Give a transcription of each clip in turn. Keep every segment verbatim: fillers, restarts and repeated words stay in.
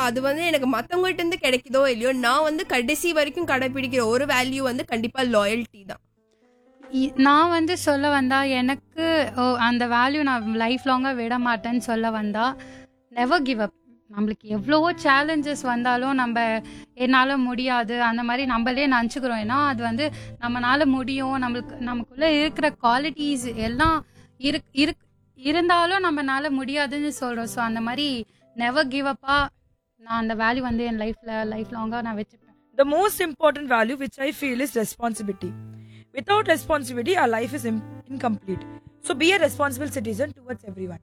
அது வந்து எனக்கு மத்தவங்ககிட்ட இருந்து கிடைக்குதோ இல்லையோ, நான் வந்து கடைசி வரைக்கும் கடைபிடிக்கிற ஒரு வேல்யூ வந்து கண்டிப்பா லாயல்ட்டி தான். இ- நான் வந்து சொல்ல வந்தா எனக்கு ஓ, அந்த வேல்யூ நான் லைஃப் லாங்காக விட மாட்டேன்னு சொல்ல வந்தா நெவர் கிவ் அப். நம்மளுக்கு எவ்வளவோ சேலஞ்சஸ் வந்தாலும் நம்ம என்னால் முடியாது அந்த மாதிரி நம்மளே நினச்சிக்கிறோம். ஏன்னா அது வந்து நம்மளால முடியும், நம்மளுக்கு நமக்குள்ளே இருக்கிற குவாலிட்டிஸ் எல்லாம் இருக் இருக் இருந்தாலும் நம்மனால முடியாதுன்னு சொல்கிறோம். ஸோ அந்த மாதிரி நெவர் கிவ் அப்பா நான் அந்த வேல்யூ வந்து என் லைஃப்பில் லைஃப் லாங்காக நான் வச்சுப்பேன். The most important value which I feel is responsibility. Without responsibility, our life is im- incomplete. So be a responsible citizen towards everyone.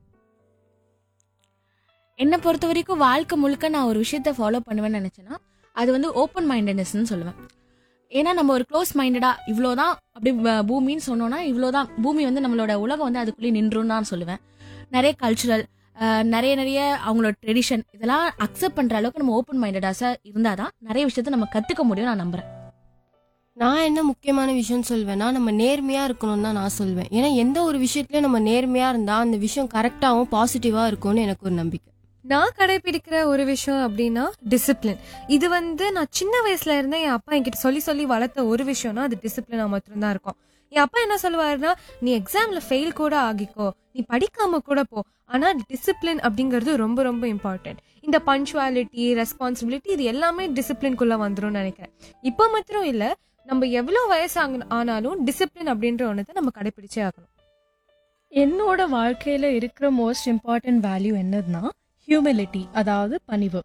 என்னை பொறுத்த வரைக்கும் வாழ்க்கை முழுக்க நான் ஒரு விஷயத்த ஃபாலோ பண்ணுவேன்னு நினச்சேன்னா அது வந்து ஓப்பன் மைண்டட்னஸ்ன்னு சொல்லுவேன். ஏன்னா நம்ம ஒரு க்ளோஸ் மைண்டடா இவ்வளோதான் அப்படி வ- பூமின்னு சொன்னோன்னா இவ்வளோதான் பூமி வந்து நம்மளோட உலகம் வந்து அதுக்குள்ளேயே நின்றுன்னு தான் சொல்லுவேன். நிறைய கல்ச்சுரல் நிறைய நிறைய அவங்களோட ட்ரெடிஷன் இதெல்லாம் அக்செப்ட் பண்ணுற அளவுக்கு நம்ம ஓப்பன் மைண்டடாஸாக இருந்தால் தான் நிறைய விஷயத்த நம்ம கற்றுக்க முடியும் நான் நம்புகிறேன். நான் என்ன முக்கியமான விஷயம் சொல்வேன்னா நம்ம நேர்மையாக இருக்கணும்னு தான் நான் சொல்வேன். ஏன்னா எந்த ஒரு விஷயத்துலையும் நம்ம நேர்மையாக இருந்தால் அந்த விஷயம் கரெக்டாகவும் பாசிட்டிவாக இருக்கும்னு எனக்கு ஒரு நம்பிக்கை. நான் கடைபிடிக்கிற ஒரு விஷயம் அப்படின்னா டிசிப்ளின். இது வந்து நான் சின்ன வயசுல இருந்தே என் அப்பா என்கிட்ட சொல்லி சொல்லி வளர்த்த ஒரு விஷயம்னா அது டிசிப்ளினா மட்டும்தான் இருக்கும். என் அப்பா என்ன சொல்லுவாருன்னா, நீ எக்ஸாம்ல ஃபெயில் கூட ஆகிக்கோ, நீ படிக்காம கூட போ, ஆனா டிசிப்ளின் அப்படிங்கிறது ரொம்ப ரொம்ப இம்பார்ட்டன்ட். இந்த பஞ்சுவாலிட்டி, ரெஸ்பான்சிபிலிட்டி இது எல்லாமே டிசிப்ளின்குள்ள வந்துரும்னு நினைக்கிறேன். இப்போ மாத்திரம் இல்ல, நம்ம எவ்வளோ வயசு ஆக- ஆனாலும் டிசிப்ளின் அப்படின்ற ஒன்றதை நம்ம கடைபிடிச்சே ஆகணும். என்னோட வாழ்க்கையில இருக்கிற மோஸ்ட் இம்பார்ட்டன்ட் வேல்யூ என்னதுன்னா ஹியூமிலிட்டி, அதாவது பணிவு.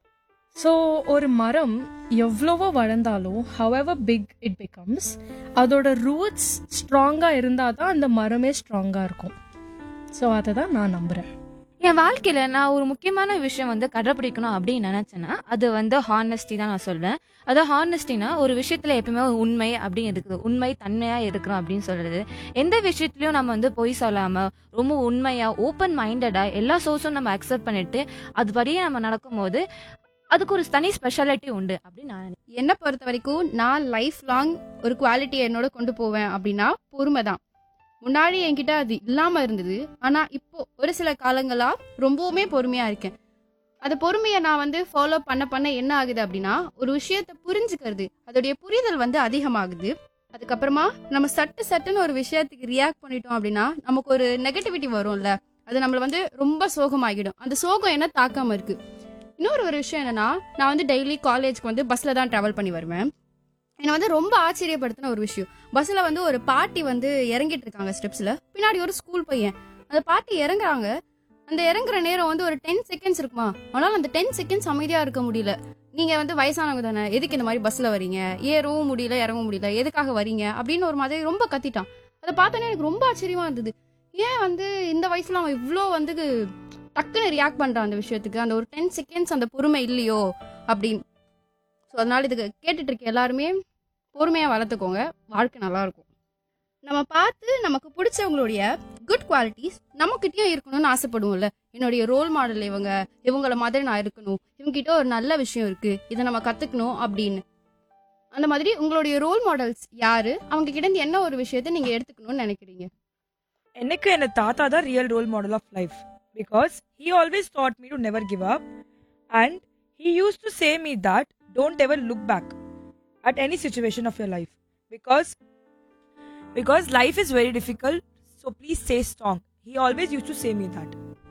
ஸோ ஒரு மரம் எவ்வளவோ வளர்ந்தாலும் however big it becomes அதோட ரூட்ஸ் ஸ்ட்ராங்காக இருந்தால் தான் அந்த மரமே ஸ்ட்ராங்காக இருக்கும். ஸோ அதை தான் நான் நம்புகிறேன். என் வாழ்க்கையில நான் ஒரு முக்கியமான விஷயம் வந்து கடைப்பிடிக்கணும் அப்படின்னு நினைச்சேன்னா அது வந்து ஹானஸ்டி தான் நான் சொல்வேன். அதாவது ஹானஸ்டினா ஒரு விஷயத்துல எப்பயுமே ஒரு உண்மை அப்படின்னு இருக்குது, உண்மை தன்மையா இருக்கிறோம் அப்படின்னு சொல்றது. எந்த விஷயத்துலயும் நம்ம வந்து பொய் சொல்லாம ரொம்ப உண்மையா ஓப்பன் மைண்டடா எல்லா சோர்ஸும் நம்ம அக்செப்ட் பண்ணிட்டு அதுபடியே நம்ம நடக்கும்போது அதுக்கு ஒரு தனி ஸ்பெஷாலிட்டி உண்டு அப்படின்னு நான் நினைக்கிறேன். என்னை பொறுத்த வரைக்கும் நான் லைஃப் லாங் ஒரு குவாலிட்டி என்னோட கொண்டு போவேன் அப்படின்னா பொறுமை தான். முன்னாடி என்கிட்ட அது இல்லாம இருந்தது, ஆனா இப்போ ஒரு சில காலங்களா ரொம்பவுமே பொறுமையா இருக்கேன். அந்த பொறுமையை நான் வந்து ஃபாலோ பண்ண பண்ண என்ன ஆகுது அப்படின்னா ஒரு விஷயத்தை புரிஞ்சுக்கிறது, அதோடைய புரிதல் வந்து அதிகமாகுது. அதுக்கப்புறமா நம்ம சட்டு சட்டுன்னு ஒரு விஷயத்துக்கு ரியாக்ட் பண்ணிட்டோம் அப்படின்னா நமக்கு ஒரு நெகட்டிவிட்டி வரும்ல, அது நம்மள வந்து ரொம்ப சோகமாகிடும். அந்த சோகம் என்ன தாக்காம இருக்கு. இன்னொரு ஒரு விஷயம் என்னன்னா, நான் வந்து டெய்லி காலேஜ்க்கு வந்து பஸ்ல தான் டிராவல் பண்ணி வருவேன். என்னை வந்து ரொம்ப ஆச்சரியப்படுத்தின ஒரு விஷயம், பஸ்ல வந்து ஒரு பாட்டி வந்து இறங்கிட்டு இருக்காங்க ஸ்டெப்ஸ்ல, பின்னாடி ஒரு ஸ்கூல் பையன். அந்த பாட்டி இறங்குறாங்க, அந்த இறங்குற நேரம் வந்து ஒரு டென் செகண்ட்ஸ் இருக்குமா, ஆனால் அந்த டென் செகண்ட்ஸ் அமைதியா இருக்க முடியல. நீங்க வந்து வயசானவங்க தானே, எதுக்கு இந்த மாதிரி பஸ்ல வரீங்க, ஏறவும் முடியல இறங்கவும் முடியல, எதுக்காக வரீங்க அப்படின்னு ஒரு மாதிரி ரொம்ப கத்திட்டான். அதை பார்த்தோன்னே எனக்கு ரொம்ப ஆச்சரியமா இருந்தது. ஏன் வந்து இந்த வயசுல அவன் இவ்வளோ வந்து டக்குன்னு ரியாக்ட் பண்றான் அந்த விஷயத்துக்கு, அந்த ஒரு டென் செகண்ட்ஸ் அந்த பொறுமை இல்லையோ அப்படின்னு. ஸோ அதனால இதுக்கு கேட்டுட்டு இருக்க எல்லாருமே பொறுமையா வளர்த்துக்கோங்க, வாழ்க்கை நல்லா இருக்கும். நம்ம பார்த்து நமக்கு பிடிச்சவங்களுடைய குட் குவாலிட்டிஸ் நம்மக்கிட்டயும் இருக்கணும்னு ஆசைப்படுவோம்ல. என்னுடைய ரோல் மாடல் இவங்க, இவங்கள மாதிரி நான் இருக்கணும், இவங்ககிட்ட ஒரு நல்ல விஷயம் இருக்கு, இதை நம்ம கத்துக்கணும் அப்படின்னு. அந்த மாதிரி உங்களுடைய ரோல் மாடல்ஸ் யாரு, அவங்க கிட்ட இருந்து என்ன ஒரு விஷயத்த நீங்க எடுத்துக்கணும்னு நினைக்கிறீங்க? எனக்கு என்ன தாத்தா தான் real role model of life. Because he always taught me to never give up, and he used to say me that don't ever look back at any situation of your life, because because life is very difficult, so please stay strong. He always used to say me that.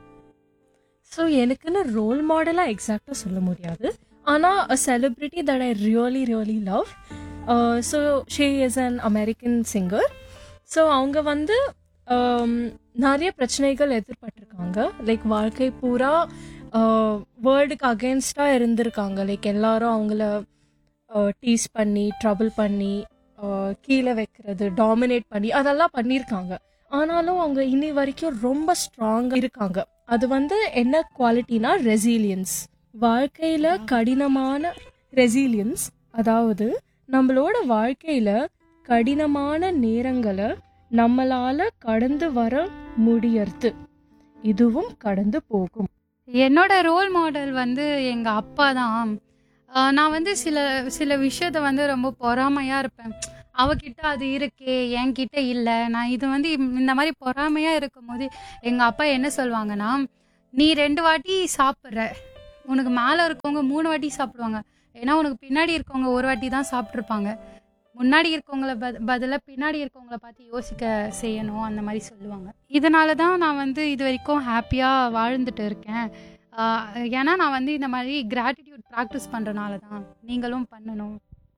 So எனக்குன்னு role மாடலாக எக்ஸாக்டாக சொல்ல முடியாது, ஆனால் அ celebrity that I really really love. So she is an American singer. So அவங்க வந்து um, நிறைய பிரச்சனைகள் எதிர்பட்டிருக்காங்க. லைக் வாழ்க்கை பூரா வேர்ல்டுக்கு அகேன்ஸ்டாக இருந்திருக்காங்க. லைக் எல்லாரும் அவங்கள டீஸ் பண்ணி ட்ரபிள் பண்ணி uh, கீழே வைக்கிறது, டாமினேட் பண்ணி அதெல்லாம் பண்ணியிருக்காங்க. ஆனாலும் அவங்க இனி வரைக்கும் ரொம்ப ஸ்ட்ராங்காக இருக்காங்க. அது வந்து என்ன குவாலிட்டினா ரெசிலியன்ஸ். வாழ்க்கையில் கடினமான ரெசிலியன்ஸ், அதாவது நம்மளோட வாழ்க்கையில் கடினமான நேரங்களை நம்மளால கடந்து வர முடியறது, இதுவும் கடந்து போகும். என்னோட ரோல் மாடல் வந்து எங்கள் அப்பா தான். ஆஹ் நான் வந்து சில சில விஷயத்த வந்து ரொம்ப பொறாமையாக இருப்பேன். அவகிட்ட அது இருக்கே என்கிட்ட இல்லை, நான் இது வந்து இந்த மாதிரி பொறாமையாக இருக்கும் போது எங்கள் அப்பா என்ன சொல்லுவாங்கன்னா, நீ ரெண்டு வாட்டி சாப்பிட்ற, உனக்கு மேலே இருக்கவங்க மூணு வாட்டி சாப்பிடுவாங்க, ஏன்னா உனக்கு பின்னாடி இருக்கவங்க ஒரு வாட்டி தான் சாப்பிட்ருப்பாங்க. முன்னாடி இருக்கவங்கள பத பதிலாக பின்னாடி இருக்கவங்கள பார்த்து யோசிக்க செய்யணும், அந்த மாதிரி சொல்லுவாங்க. இதனால தான் நான் வந்து இது வரைக்கும் ஹாப்பியாக வாழ்ந்துட்டு இருக்கேன். ஆஹ் ஏன்னா நான் வந்து இந்த மாதிரி கிராட்டிடியூட் ப்ராக்டிஸ் பண்ணுறனால தான். நீங்களும் பண்ணணும்.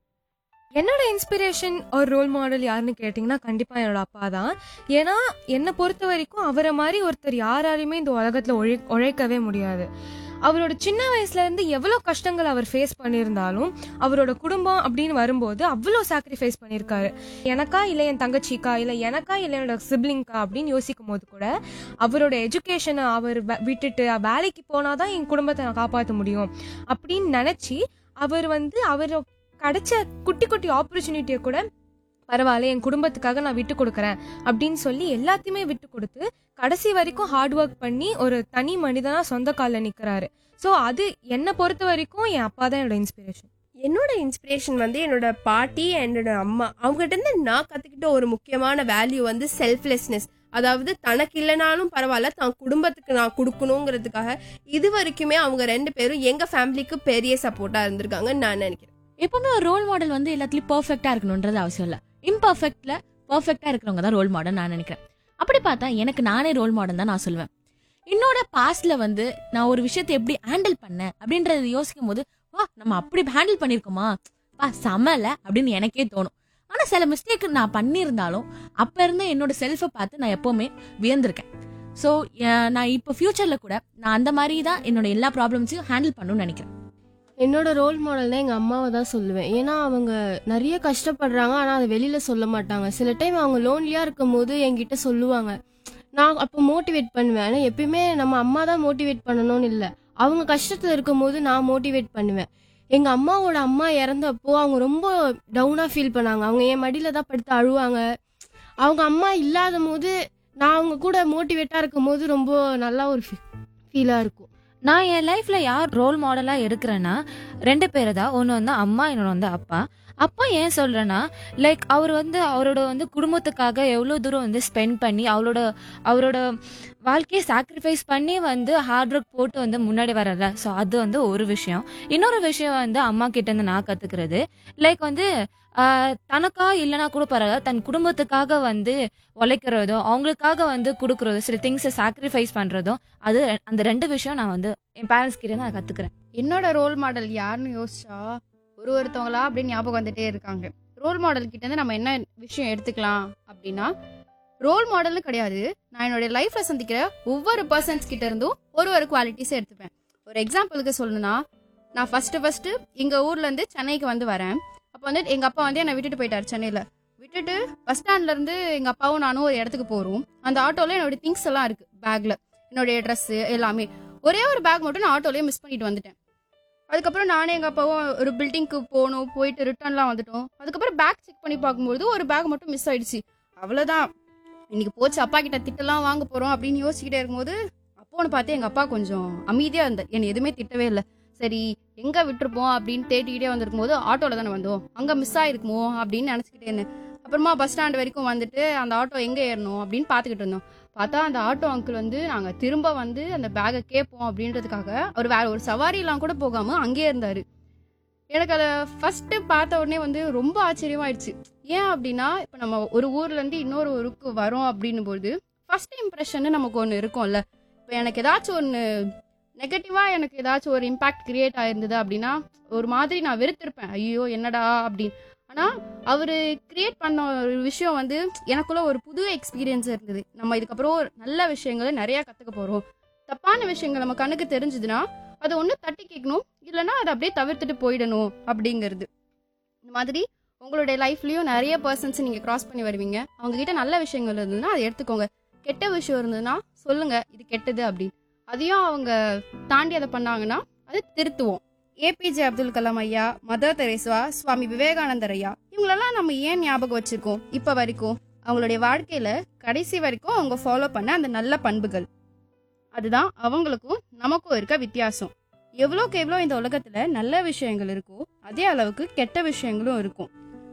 என்னோட இன்ஸ்பிரேஷன் ஒரு ரோல் மாடல் யாருன்னு கேட்டிங்கன்னா கண்டிப்பாக என்னோட அப்பா தான். ஏன்னா என்னை பொறுத்த வரைக்கும் அவரை மாதிரி ஒருத்தர் யாராலையுமே இந்த உலகத்தில் உழை உழைக்கவே முடியாது. அவரோட சின்ன வயசுலேருந்து எவ்வளோ கஷ்டங்கள் அவர் ஃபேஸ் பண்ணியிருந்தாலும் அவரோட குடும்பம் அப்படின்னு வரும்போது அவ்வளோ சாக்ரிஃபைஸ் பண்ணியிருக்காரு. எனக்கா இல்லை என் தங்கச்சிக்கா இல்லை எனக்கா இல்லை என்னோட சிப்ளிங்க்கா அப்படின்னு யோசிக்கும் போது கூட அவரோட எஜுகேஷனை அவர் விட்டுட்டு வேலைக்கு போனால் தான் என் குடும்பத்தை நான் காப்பாற்ற முடியும் அப்படின்னு நினச்சி அவர் வந்து அவர் கிடைச்ச குட்டி குட்டி ஆப்பர்ச்சுனிட்டியை கூட பரவாயில்ல என் குடும்பத்துக்காக நான் விட்டு கொடுக்குறேன் அப்படின்னு சொல்லி எல்லாத்தையுமே விட்டு கொடுத்து கடைசி வரைக்கும் ஹார்ட் ஒர்க் பண்ணி ஒரு தனி மனிதனா சொந்த காலில் நிற்கிறாரு. ஸோ அது என்னை பொறுத்த வரைக்கும் என் அப்பா தான் என்னோட இன்ஸ்பிரேஷன். என்னோட இன்ஸ்பிரேஷன் வந்து என்னோட பாட்டி, என்னோட அம்மா. அவங்ககிட்ட இருந்து நான் கத்துக்கிட்ட ஒரு முக்கியமான வேல்யூ வந்து செல்ஃப்லெஸ்னஸ். அதாவது தனக்கு இல்லைனாலும் பரவாயில்ல, தான் குடும்பத்துக்கு நான் கொடுக்கணுங்கிறதுக்காக இது வரைக்குமே அவங்க ரெண்டு பேரும் எங்க ஃபேமிலிக்கு பெரிய சப்போர்ட்டா இருந்திருக்காங்கன்னு நான் நினைக்கிறேன். எப்பவுமே ஒரு ரோல் மாடல் வந்து எல்லாத்துலயும் பெர்ஃபெக்டா இருக்கணும்ன்றது அவசியம் இல்லை. இம்பர்ஃபெக்ட்ல பெர்ஃபெக்டா இருக்கிறவங்க தான் ரோல் மாடல் நான் நினைக்கிறேன். அப்படி பார்த்தா எனக்கு நானே ரோல் மாடல் தான் நான் சொல்லுவேன். என்னோட பாஸ்ட்ல வந்து நான் ஒரு விஷயத்தை எப்படி ஹேண்டில் பண்ணேன் அப்படின்றத யோசிக்கும் போது வா நம்ம அப்படி ஹேண்டில் பண்ணிருக்கோமா, வா சமல அப்படின்னு எனக்கே தோணும். ஆனா சில மிஸ்டேக் நான் பண்ணியிருந்தாலும் அப்ப இருந்த என்னோட செல்ஃபை பார்த்து நான் எப்பவுமே வியந்திருக்கேன். ஸோ நான் இப்போ ஃபியூச்சர்ல கூட நான் அந்த மாதிரி தான் என்னோட எல்லா ப்ராப்ளம்ஸையும் ஹேண்டில் பண்ணணும்னு நினைக்கிறேன். என்னோட ரோல் மாடல்னா எங்கள் அம்மாவை தான் சொல்லுவேன். ஏன்னா அவங்க நிறைய கஷ்டப்படுறாங்க, ஆனால் அதை வெளியில் சொல்ல மாட்டாங்க. சில டைம் அவங்க லோன்லியாக இருக்கும் போது என்கிட்ட சொல்லுவாங்க, நான் அப்போ மோட்டிவேட் பண்ணுவேன். ஆனால் எப்பயுமே நம்ம அம்மா தான் மோட்டிவேட் பண்ணணும்னு இல்லை, அவங்க கஷ்டத்தில் இருக்கும் போது நான் மோட்டிவேட் பண்ணுவேன். எங்கள் அம்மாவோட அம்மா இறந்தப்போ அவங்க ரொம்ப டவுனாக ஃபீல் பண்ணாங்க. அவங்க என் மடியில் தான் படுத்து அழுவாங்க. அவங்க அம்மா இல்லாத போது நான் அவங்க கூட மோட்டிவேட்டாக இருக்கும் போது ரொம்ப நல்லா ஒரு ஃபீலாக இருக்கும். நான் என் லைஃப்ல யார் ரோல் மாடலா எடுக்கிறேன்னா ரெண்டு பேர் தான். ஒன்று வந்து அம்மா, இன்னொன்று வந்து அப்பா. அப்பா ஏன் சொல்றேன்னா, லைக் அவர் வந்து அவரோட வந்து குடும்பத்துக்காக எவ்வளோ தூரம் வந்து ஸ்பெண்ட் பண்ணி அவரோட அவரோட வாழ்க்கையை சாக்ரிஃபைஸ் பண்ணி வந்து ஹார்ட் ஒர்க் போட்டு வந்து முன்னாடி வரல. ஸோ அது வந்து ஒரு விஷயம். இன்னொரு விஷயம் வந்து அம்மா கிட்ட இருந்து நான் கத்துக்கிறது, லைக் வந்து ஆஹ் தனக்கா இல்லைனா கூட பரவாயில்ல, தன் குடும்பத்துக்காக வந்து உழைக்கிறதோ அவங்களுக்காக வந்து கொடுக்குறதோ சில திங்ஸை சாக்ரிஃபைஸ் பண்றதோ, அது அந்த ரெண்டு விஷயம் நான் வந்து என் பேரண்ட்ஸ் கிட்ட நான் கத்துக்கிறேன். என்னோட ரோல் மாடல் யாருன்னு யோசிச்சா ஒரு ஒருத்தவங்களா அப்படின்னு ஞாபகம் வந்துட்டே இருக்காங்க. ரோல் மாடல் கிட்ட இருந்து நம்ம என்ன விஷயம் எடுத்துக்கலாம் அப்படின்னா, ரோல் மாடல்னு கிடையாது, நான் என்னோட லைஃப்ல சந்திக்கிற ஒவ்வொரு பர்சன்ஸ் கிட்ட இருந்தும் ஒரு ஒரு குவாலிட்டிஸை எடுத்துப்பேன். ஒரு எக்ஸாம்பிளுக்கு சொல்லணும்னா, நான் ஃபர்ஸ்ட் ஃபர்ஸ்ட் எங்க ஊர்ல இருந்து சென்னைக்கு வந்து வரேன். அப்போ வந்து எங்க அப்பா வந்து என்னை விட்டுட்டு போயிட்டாரு சென்னையில. விட்டுட்டு பஸ் ஸ்டாண்ட்ல இருந்து எங்க அப்பாவும் நானும் ஒரு இடத்துக்கு போறோம். அந்த ஆட்டோல என்னோட திங்ஸ் எல்லாம் இருக்கு, பேக்ல என்னுடைய ட்ரெஸ் எல்லாமே. ஒரே ஒரு பேக் மட்டும் நான் ஆட்டோலயே மிஸ் பண்ணிட்டு வந்துட்டேன். அதுக்கப்புறம் நானே எங்க அப்பாவும் ஒரு பில்டிங்க்கு போனோம், போயிட்டு ரிட்டர்ன்லாம் வந்துட்டோம். அதுக்கப்புறம் பேக் செக் பண்ணி பார்க்கும்போது ஒரு பேக் மட்டும் மிஸ் ஆயிடுச்சு. அவ்வளவுதான், இன்னைக்கு போச்சு, அப்பா கிட்ட திட்டலாம் வாங்க போறோம் அப்படின்னு யோசிச்சுக்கிட்டே இருக்கும்போது அப்போன்னு பார்த்து எங்க அப்பா கொஞ்சம் அமைதியா இருந்தார். என்னை எதுவுமே திட்டவே இல்லை. சரி எங்க விட்டுருப்போம் அப்படின்னு தேடிக்கிட்டே வந்திருக்கும் போது ஆட்டோல தானே வந்தோம், அங்க மிஸ் ஆயிருக்குமோ அப்படின்னு நினைச்சுக்கிட்டே இருந்தேன். அப்புறமா பஸ் ஸ்டாண்ட் வரைக்கும் வந்துட்டு அந்த ஆட்டோ எங்க ஏறணும் அப்படின்னு பாத்துக்கிட்டு இருந்தோம். பார்த்தா அந்த ஆட்டோ அங்கிள் வந்து நாங்க திரும்ப வந்து அந்த பேக்கை கேட்போம் அப்படின்றதுக்காக அவர் வேற ஒரு சவாரியெல்லாம் கூட போகாம அங்கேயே இருந்தாரு. எனக்கு அதை ஃபர்ஸ்ட் பார்த்த உடனே வந்து ரொம்ப ஆச்சரியமாயிடுச்சு. ஏன் அப்படின்னா, இப்போ நம்ம ஒரு ஊர்ல இருந்து இன்னொரு ஊருக்கு வரோம் அப்படின்னும் போது ஃபர்ஸ்ட் இம்ப்ரெஷன் நமக்கு ஒன்று இருக்கும்ல. இப்போ எனக்கு ஏதாச்சும் ஒன்று நெகட்டிவா எனக்கு ஏதாச்சும் ஒரு இம்பாக்ட் கிரியேட் ஆயிருந்தது அப்படின்னா ஒரு மாதிரி நான் வெறுத்திருப்பேன், ஐயோ என்னடா அப்படின்னு. ஆனா அவரு கிரியேட் பண்ண ஒரு விஷயம் வந்து எனக்குள்ள ஒரு புது எக்ஸ்பீரியன்ஸ் இருந்தது. நம்ம இதுக்கப்புறம் நல்ல விஷயங்களை நிறைய கத்துக்க போறோம். தப்பான விஷயங்கள் நம்ம கண்ணுக்கு தெரிஞ்சதுன்னா அதை ஒண்ணு தட்டி கேட்கணும், இல்லைன்னா அதை அப்படியே தவிர்த்துட்டு போயிடணும் அப்படிங்கிறது. இந்த மாதிரி உங்களுடைய லைஃப்லயும் நிறைய பர்சன்ஸ் நீங்க கிராஸ் பண்ணி வருவீங்க. அவங்க கிட்ட நல்ல விஷயங்கள் இருந்ததுன்னா அதை எடுத்துக்கோங்க. கெட்ட விஷயம் இருந்ததுன்னா சொல்லுங்க இது கெட்டது அப்படின்னு. அதையும் அவங்க தாண்டி அதை பண்ணாங்கன்னா அது திருத்துவோம். ஏபிஜே அப்துல் கலாம் ஐயா, மதர் தெரேசா, சுவாமி விவேகானந்தர் ஐயா, இவங்களெல்லாம் நம்ம ஏன் ஞாபகம் வச்சிருக்கோம் இப்ப வரைக்கும்? அவங்களுடைய வாழ்க்கையில கடைசி வரைக்கும் அவங்க ஃபாலோ பண்ண அந்த நல்ல பண்புகள், அதுதான் அவங்களுக்கும் நமக்கும் இருக்க வித்தியாசம். எவ்வளோக்கு எவ்வளோ இந்த உலகத்துல நல்ல விஷயங்கள் இருக்கோ அதே அளவுக்கு கெட்ட விஷயங்களும் இருக்கும்.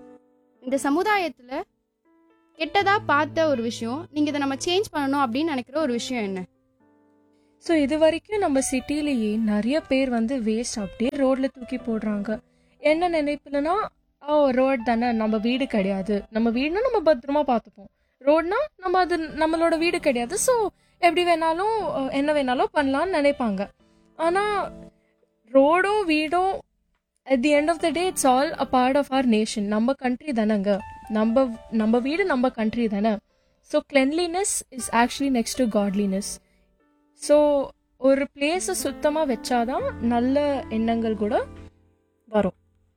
இந்த சமுதாயத்துல கெட்டதா பார்த்த ஒரு விஷயம், நீங்க இதை நம்ம சேஞ்ச் பண்ணணும் அப்படின்னு நினைக்கிற ஒரு விஷயம் என்ன? ஸோ இது வரைக்கும் நம்ம சிட்டிலேயே நிறைய பேர் வந்து வேஸ்ட் அப்படியே ரோட்டில் தூக்கி போடுறாங்க. என்ன நினைப்புலனா, ஓ ரோட் தானே, நம்ம வீடு கிடையாது, நம்ம வீடுனா நம்ம பத்திரமா பார்த்துப்போம், ரோட்னா நம்ம அது நம்மளோட வீடு கிடையாது, ஸோ எப்படி வேணாலும் அஹ், என்ன வேணாலும் பண்ணலான்னு நினைப்பாங்க. ஆனால் ரோடோ வீடோ at the end of the day it's all a part of our nation. நம்ம கண்ட்ரி தானேங்க, நம்ம நம்ம வீடு நம்ம கண்ட்ரி தானே. So cleanliness is actually next to godliness. So ஒரு பிளேஸை சுத்தமாக வச்சாதான் நல்ல எண்ணங்கள் கூட வரும்.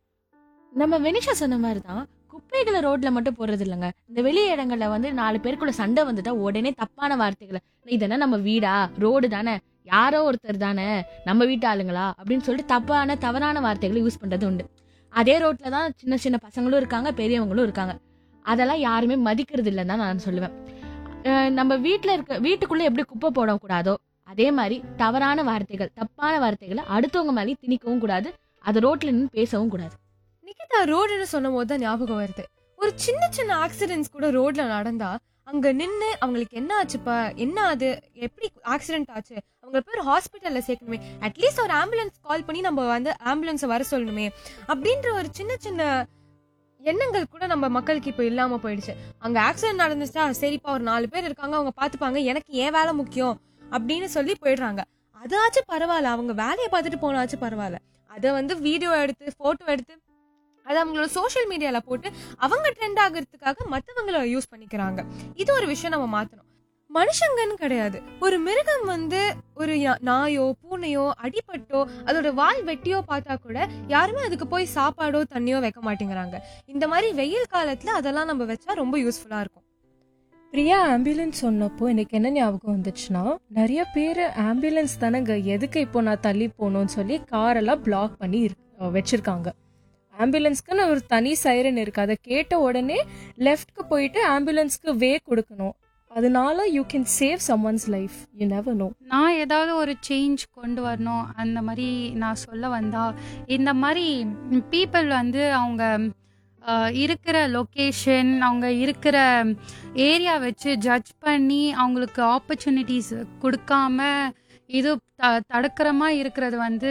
நம்ம வெனிஷா சொன்ன மாதிரி தான் குப்பைகளை ரோட்ல மட்டும் போடுறது இல்லைங்க. இந்த வெளி இடங்கள்ல வந்து நாலு பேருக்குள்ள சண்டை வந்துட்டா உடனே தப்பான வார்த்தைகளை, இதென்ன நம்ம வீடா, ரோடு தானே, யாரோ ஒருத்தர் தானே, நம்ம வீட்டு ஆளுங்களா அப்படின்னு சொல்லிட்டு தப்பான தவறான வார்த்தைகளை யூஸ் பண்றது உண்டு. அதே ரோட்ல தான் சின்ன சின்ன பசங்களும் இருக்காங்க, பெரியவங்களும் இருக்காங்க. அதெல்லாம் யாருமே மதிக்கிறது இல்லைன்னு தான் நான் சொல்லுவேன். அஹ் நம்ம வீட்டுல இருக்க வீட்டுக்குள்ள எப்படி குப்பை போடக்கூடாதோ அதே மாதிரி தவறான வார்த்தைகள், தப்பான வார்த்தைகளை அடுத்தவங்க மேலே திணிக்கவும் கூடாது, அது ரோட்ல நின்று பேசவும் கூடாது. நிக்கிதா ரோடுன்னு சொன்ன போது தான் ஞாபகம் வருது. ஒரு சின்ன சின்ன ஆக்சிடென்ட்ஸ் கூட ரோட்ல நடந்தா அங்க நின்று அவங்களுக்கு என்ன ஆச்சுப்பா, என்ன அது, எப்படி ஆக்சிடென்ட் ஆச்சு, அவங்கள போய் ஹாஸ்பிட்டல்ல சேர்க்கணுமே, அட்லீஸ்ட் ஒரு ஆம்புலன்ஸ் கால் பண்ணி நம்ம வந்து ஆம்புலன்ஸை வர சொல்லணுமே அப்படின்ற ஒரு சின்ன சின்ன எண்ணங்கள் கூட நம்ம மக்களுக்கு இப்போ இல்லாம போயிடுச்சு. அங்க ஆக்சிடென்ட் நடந்துச்சா, சரிப்பா ஒரு நாலு பேர் இருக்காங்க அவங்க பாத்துப்பாங்க, எனக்கு ஏன் வேலை முக்கியம் அப்படின்னு சொல்லி போயிடுறாங்க. அதாச்சும் பரவாயில்ல, அவங்க வேலையை பார்த்துட்டு போனாச்சும் பரவாயில்ல. அதை வந்து வீடியோ எடுத்து போட்டோ எடுத்து அதை அவங்களோட சோஷியல் மீடியால போட்டு அவங்க ட்ரெண்ட் ஆகிறதுக்காக மற்றவங்கள யூஸ் பண்ணிக்கிறாங்க. இது ஒரு விஷயம் நம்ம மாத்தணும். மனுஷங்கன்னு கிடையாது, ஒரு மிருகம் வந்து ஒரு யா- நாயோ பூனையோ அடிபட்டோ அதோட வால் வெட்டியோ பார்த்தா கூட யாருமே அதுக்கு போய் சாப்பாடோ தண்ணியோ வைக்க மாட்டேங்கிறாங்க. இந்த மாதிரி வெயில் காலத்துல அதெல்லாம் நம்ம வச்சா ரொம்ப யூஸ்ஃபுல்லா இருக்கும். பிரியா ஆம்புலன்ஸ் சொன்னப்போ எனக்கு என்ன ஞாபகம் வந்துச்சுன்னா, நிறைய பேர் ஆம்புலன்ஸ் தானேங்க, எதுக்கு இப்போ நான் தள்ளி போகணும்னு சொல்லி காரெல்லாம் பிளாக் பண்ணி இருக்கு- வச்சிருக்காங்க. ஆம்புலன்ஸ்க்குன்னு ஒரு தனி சைரன் இருக்கு, அதை கேட்ட உடனே லெஃப்ட்க்கு போயிட்டு ஆம்புலன்ஸ்க்கு வே கொடுக்கணும். அதனால you can save சம்ஒன்ஸ் life, you never know. நான் ஏதாவது ஒரு சேஞ்ச் கொண்டு வரணும் அந்த மாதிரி நான் சொல்ல வந்தா, இந்த மாதிரி பீப்புள் வந்து அவங்க அஹ், இருக்கிற லொக்கேஷன், அவங்க இருக்கிற ஏரியா வச்சு ஜட்ஜ் பண்ணி அவங்களுக்கு ஆப்பர்ச்சுனிட்டிஸ் கொடுக்காம இது த தடுக்கிறமா இருக்கிறது வந்து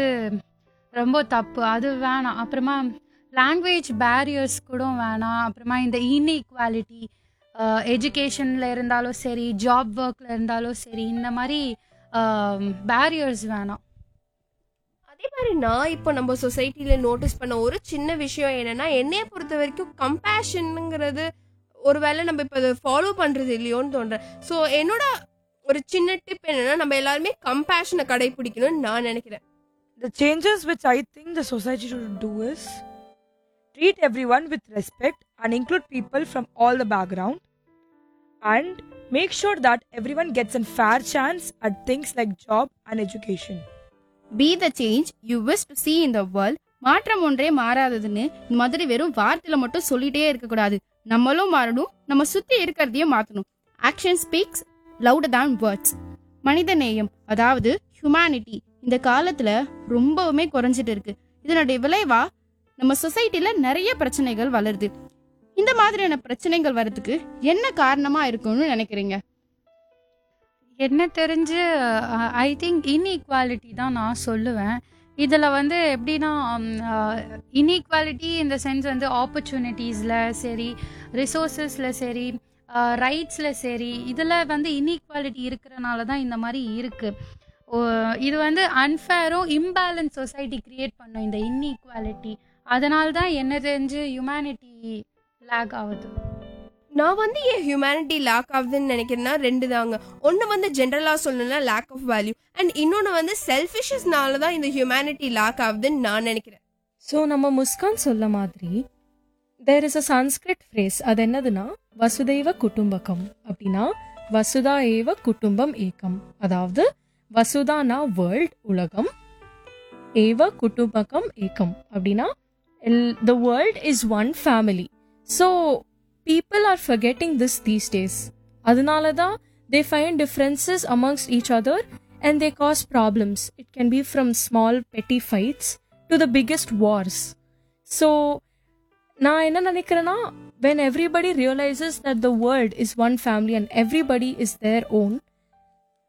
ரொம்ப தப்பு. அது வேணாம். அப்புறமா லாங்குவேஜ் பேரியர்ஸ் கூட வேணாம். அப்புறமா இந்த இன்இக்வாலிட்டி எஜுகேஷனில் இருந்தாலும் சரி, ஜாப் ஒர்க்கில் இருந்தாலும் சரி, இந்த மாதிரி பேரியர்ஸ் வேணாம். அதே மாதிரி நான் இப்போ நம்ம சொசைட்டில நோட்டீஸ் பண்ண ஒரு சின்ன விஷயம் என்னன்னா, என்னைய பொறுத்த வரைக்கும் கம்பேஷனுங்கிறது ஒருவேளை நம்ம இப்போ அதை ஃபாலோ பண்றது இல்லையோன்னு தோன்றேன். ஸோ என்னோட ஒரு சின்ன டிப் என்னன்னா, நம்ம எல்லாருமே கம்பேஷனை கடைபிடிக்கணும்னு நான் நினைக்கிறேன். The changes which I think the society should do is treat everyone with respect and include people from all the background, and make sure that everyone gets a fair chance at things like job and education. Be the change you wish to see in the world. மாற்றம் ஒன்றே மாறாததுன்னு இந்த மாதிரி வெறும் வார்த்தையில மட்டும் சொல்லிட்டே இருக்கக்கூடாது. நம்மளும் மாறணும், நம்ம சுத்தி இருக்கிறதையும் மாற்றணும். Action speaks louder than words. மனித நேயம், அதாவது ஹியூமனிட்டி, இந்த காலத்துல ரொம்பவுமே குறைஞ்சிட்டு இருக்கு. இதனுடைய விளைவா நம்ம சொசைட்டில நிறைய பிரச்சனைகள் வளருது. இந்த மாதிரியான பிரச்சனைகள் வர்றதுக்கு என்ன காரணமா இருக்கும்னு நினைக்கிறீங்க? என்ன தெரிஞ்சு ஐ திங்க் இன்இக்வாலிட்டி தான் நான் சொல்லுவேன். இதில் வந்து எப்படின்னா, இன்இக்வாலிட்டி இந்த சென்ஸ் வந்து ஆப்பர்ச்சுனிட்டிஸில் சரி, ரிசோர்ஸஸில் சரி, ரைட்ஸில் சரி, இதில் வந்து இன்இக்வாலிட்டி இருக்கிறனால தான் இந்த மாதிரி இருக்குது. இது வந்து அன்ஃபேரும் இம்பேலன்ஸ் சொசைட்டி கிரியேட் பண்ணும் இந்த இன்இக்வாலிட்டி. அதனால தான் என்ன தெரிஞ்சு ஹியூமனிட்டி லேக் ஆகுது. நான் வந்து ஏன் ஹியூமனிட்டி லேக் ஆகுதுன்னு நினைக்கிறேன்னா ரெண்டு தாங்க. ஒன்று வந்து ஜென்ரலாக சொல்லணும்னா லேக் ஆஃப் வேல்யூ, அண்ட் இன்னொன்று வந்து செல்ஃபிஷஸ்னால தான் இந்த ஹியூமனிட்டி லேக் ஆகுதுன்னு நான் நினைக்கிறேன். ஸோ நம்ம முஸ்கான் சொல்ல மாதிரி there is a Sanskrit phrase, அது என்னதுன்னா வசுதைவ குடும்பகம். அப்படின்னா வசுதா ஏவ குடும்பம் ஏகம், அதாவது வசுதானா வேர்ல்ட் உலகம், ஏவ குடும்பகம் ஏகம் அப்படின்னா the world is one family. So people are forgetting this these days. அதனால தான் they find differences amongst each other and they cause problems. It can be from small petty fights to the biggest wars. So நான் என்ன நினைக்கிறேன்னா, when everybody realizes that the world is one family and everybody is their own,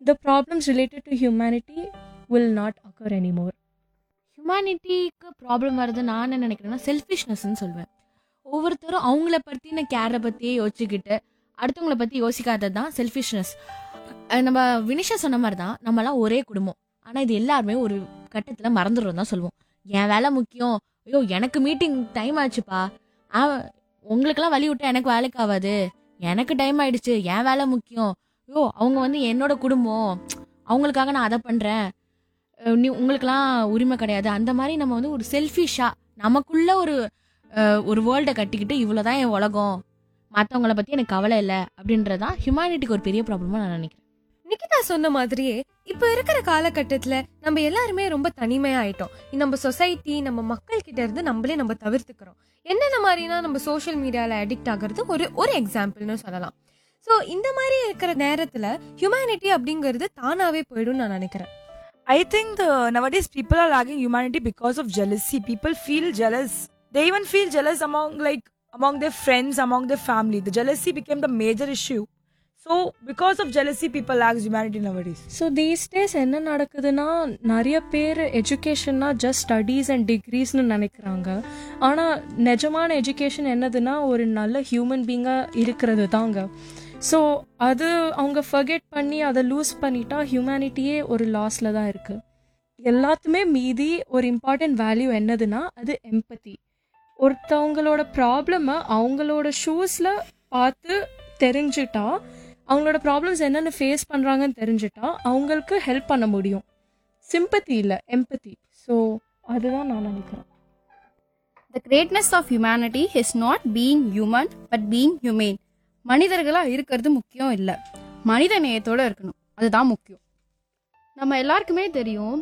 the problems related to humanity will not occur anymore. ஹியூமனிட்டிக்கு problem வருது நான் என்ன நினைக்கிறேன்னா செல்ஃபிஷ்னஸ்ன்னு சொல்லுவேன். ஒவ்வொருத்தரும் அவங்கள பற்றின கேரை பற்றியே யோசிச்சுக்கிட்டு அடுத்தவங்கள பற்றி யோசிக்காதது தான் செல்ஃபிஷ்னஸ். நம்ம வினிஷா சொன்ன மாதிரி தான் நம்மலாம் ஒரே குடும்பம், ஆனால் இது எல்லாருமே ஒரு கட்டத்தில் மறந்துடுறோம் தான் சொல்லுவோம். என் வேலை முக்கியம், ஐயோ எனக்கு மீட்டிங் டைம் ஆச்சுப்பா, உங்களுக்கெல்லாம் வழி விட்டா எனக்கு வேலைக்கு ஆகாது, எனக்கு டைம் ஆயிடுச்சு, என் வேலை முக்கியம், ஐயோ அவங்க வந்து என்னோட குடும்பம், அவங்களுக்காக நான் அதை பண்ணுறேன், நீ உங்களுக்கெல்லாம் உரிமை கிடையாது. அந்த மாதிரி நம்ம வந்து ஒரு செல்ஃபிஷாக நமக்குள்ள ஒரு ஒரு வேர்ல்டை கட்டிக்கிட்டு இவ்வளோதான் என் உலகம், மற்றவங்கள பற்றி எனக்கு கவலை இல்லை அப்படின்றதான் ஹியூமனிட்டிக்கு ஒரு பெரிய ப்ராப்ளமாக நான் நினைக்கிறேன். நிக்கிதா சொன்ன மாதிரியே இப்ப இருக்கிற காலகட்டத்துல நம்ம எல்லாருமே ரொம்ப தனிமையா ஆயிட்டோம். நம்ம சொசைட்டி நம்ம மக்கள் கிட்ட இருந்து நம்மளே நம்ம தவிர்த்துக்கிறோம். என்னென்ன மாதிரினா நம்ம சோஷியல் மீடியால அடிக்ட் ஆகிறது ஒரு ஒரு எக்ஸாம்பிள்னு சொல்லலாம். ஸோ இந்த மாதிரி இருக்கிற நேரத்துல ஹியூமனிட்டி அப்படிங்கிறது தானாவே போயிடும் நான் நினைக்கிறேன். I think the, nowadays people are lagging humanity because of jealousy. People feel jealous. They even feel jealous among like among their friends, among their family. The jealousy became the major issue. So because of jealousy people lack humanity nowadays. So these days என்ன நடக்குதுன்னா நிறைய பேர் எஜுகேஷன்னா just studies and டிகிரிஸ்னு நினைக்கிறாங்க. ஆனால் நிஜமான education என்னதுன்னா ஒரு நல்ல ஹியூமன் பீங்காக இருக்கிறது தாங்க. ஸோ அது அவங்க ஃபர்கெட் பண்ணி அதை லூஸ் பண்ணிட்டா ஹியூமனிட்டியே ஒரு லாஸில் தான் இருக்குது. எல்லாத்துமே மீதி ஒரு இம்பார்ட்டன்ட் வேல்யூ என்னதுன்னா அது எம்பத்தி. ஒருத்தவங்களோட ப்ராப்ளமை அவங்களோட ஷூஸில் பார்த்து தெரிஞ்சுட்டா, அவங்களோட ப்ராப்ளம்ஸ் என்னென்ன ஃபேஸ் பண்ணுறாங்கன்னு தெரிஞ்சுட்டா அவங்களுக்கு ஹெல்ப் பண்ண முடியும். சிம்பத்தி இல்லை, எம்பத்தி. ஸோ அதுதான் நான் நினைக்கிறேன். The greatness of humanity is not being human but being humane. மனிதர்களாக இருக்கிறது முக்கியம் இல்லை, மனித நேயத்தோடு இருக்கணும், அதுதான் முக்கியம். நம்ம எல்லாருக்குமே தெரியும்,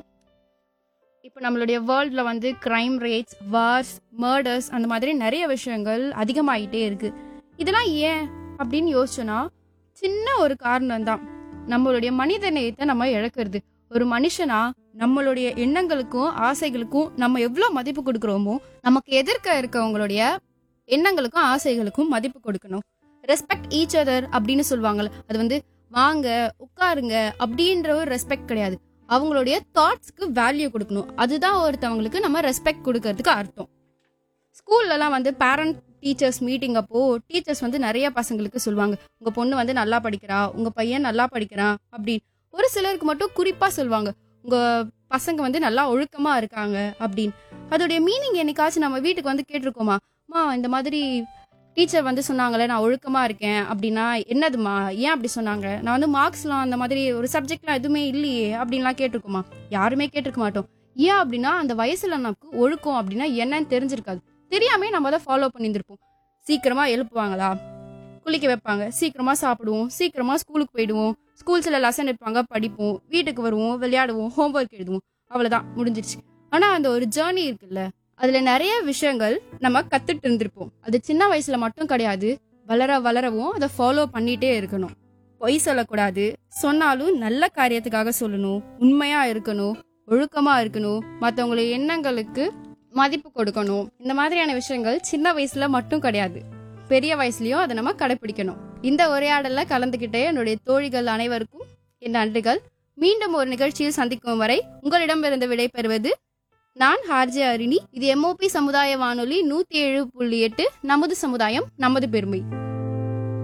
இப்போ நம்மளுடைய வேர்ல்டில் வந்து க்ரைம் ரேட்ஸ், வார்ஸ், மர்டர்ஸ் அந்த மாதிரி நிறைய விஷயங்கள் அதிகமாகிட்டே இருக்குது. இதெல்லாம் ஏன் அப்படின்னு யோசிச்சோன்னா சின்ன ஒரு காரணம் தான், நம்மளுடைய மனித நேயத்தை நம்ம இழக்கிறது. ஒரு மனுஷனா நம்மளுடைய எண்ணங்களுக்கும் ஆசைகளுக்கும் நம்ம எவ்வளோ மதிப்பு கொடுக்குறோமோ நமக்கு எதிர்க்க இருக்கவங்களுடைய எண்ணங்களுக்கும் ஆசைகளுக்கும் மதிப்பு கொடுக்கணும். ரெஸ்பெக்ட் ஈச் அதர் அப்படின்னு சொல்லுவாங்கல்ல, அது வந்து வாங்க உட்காருங்க அப்படின்ற ஒரு ரெஸ்பெக்ட் கிடையாது, அவங்களுடைய தாட்ஸ்க்கு வேல்யூ கொடுக்கணும். அதுதான் ஒருத்தவங்களுக்கு நம்ம ரெஸ்பெக்ட் கொடுக்கறதுக்கு அர்த்தம். ஸ்கூல்லலாம் வந்து பேரண்ட் டீச்சர்ஸ் மீட்டிங் அப்போ டீச்சர்ஸ் வந்து நிறைய பசங்களுக்கு சொல்லுவாங்க, உங்க பொண்ணு வந்து நல்லா படிக்கிறா, உங்க பையன் நல்லா படிக்கிறான் அப்படின்னு. ஒரு சிலருக்கு மட்டும் குறிப்பா சொல்லுவாங்க, உங்க பசங்க வந்து நல்லா ஒழுக்கமா இருக்காங்க அப்படின்னு. அதோடைய மீனிங் என்னைக்காச்சும் நம்ம வீட்டுக்கு வந்து கேட்டிருக்கோமா, மா இந்த மாதிரி டீச்சர் வந்து சொன்னாங்களே நான் ஒழுக்கமா இருக்கேன் அப்படின்னா என்னதுமா, ஏன் அப்படி சொன்னாங்க, நான் வந்து மார்க்ஸ்லாம் அந்த மாதிரி ஒரு சப்ஜெக்ட்லாம் எதுவுமே இல்லையே அப்படின்லாம் கேட்டிருக்கோமா? யாருமே கேட்டிருக்க மாட்டோம். ஏன் அப்படின்னா அந்த வயசுல நமக்கு ஒழுக்கம் அப்படின்னா என்னன்னு தெரிஞ்சிருக்காது, தெரியாமே நம்ம அதை ஃபாலோ பண்ணியிருந்திருப்போம். சீக்கிரமா எழுப்புவாங்களா, குளிக்க வைப்பாங்க, சீக்கிரமா சாப்பிடுவோம், சீக்கிரமா ஸ்கூலுக்கு போயிடுவோம், ஸ்கூல்ஸ்ல லெசன் எடுப்பாங்க, படிப்போம், வீட்டுக்கு வருவோம், விளையாடுவோம், ஹோம்ஒர்க் எழுதுவோம், அவ்வளவுதான் முடிஞ்சிருச்சு. ஆனா அந்த ஒரு ஜேர்னி இருக்குல்ல, அதுல நிறைய விஷயங்கள் நம்ம கத்துட்டு இருந்திருப்போம். அது சின்ன வயசுல மட்டும் கிடையாது, வளர வளரவும் அதை ஃபாலோ பண்ணிட்டே இருக்கணும். பொய் சொல்லக்கூடாது, சொன்னாலும் நல்ல காரியத்துக்காக சொல்லணும், உண்மையா இருக்கணும், ஒழுக்கமா இருக்கணும், மற்றவங்களுடைய எண்ணங்களுக்கு மதிப்பு கொடுக்கணும். இந்த மாதிரியான விஷயங்கள் சின்ன வயசுல மட்டும் கிடையாது, பெரிய வயசுலயும் அதை நம்ம கடைபிடிக்கணும். இந்த உரையாடல்ல கலந்துகிட்டே என்னுடைய தோழிகள் அனைவருக்கும் என் நன்றிகள். மீண்டும் ஒரு நிகழ்ச்சியில் சந்திக்கும் வரை உங்களிடமிருந்து விடை பெறுவது நான் ஆர்ஜே அரிணி. இது எம்ஓபி சமுதாய வானொலி நூத்தி ஏழு புள்ளி எட்டு, நமது சமுதாயம் நமது பெருமை.